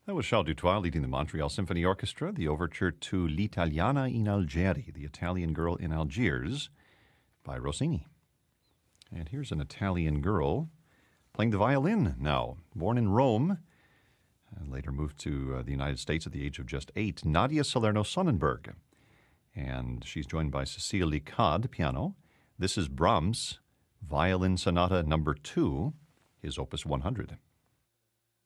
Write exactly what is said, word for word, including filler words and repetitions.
That was Charles Dutoit leading the Montreal Symphony Orchestra, the overture to L'Italiana in Algeri, the Italian Girl in Algiers, by Rossini. And here's an Italian girl playing the violin now. Born in Rome, and later moved to uh, the United States at the age of just eight, Nadia Salerno Sonnenberg. And she's joined by Cécile Licade, piano. This is Brahms' Violin Sonata Number two, his Opus one hundred.